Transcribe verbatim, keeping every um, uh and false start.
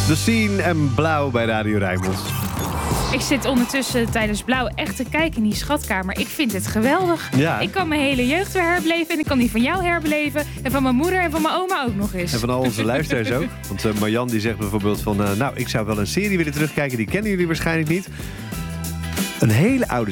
The Scene en Blauw bij Radio Rijnmond. Ik zit ondertussen tijdens Blauw echt te kijken in die schatkamer. Ik vind het geweldig. Ja. Ik kan mijn hele jeugd weer herbeleven. En ik kan die van jou herbeleven. En van mijn moeder en van mijn oma ook nog eens. En van al onze luisteraars ook. Want uh, Marjan die zegt bijvoorbeeld van... Uh, nou, ik zou wel een serie willen terugkijken. Die kennen jullie waarschijnlijk niet. Een hele oude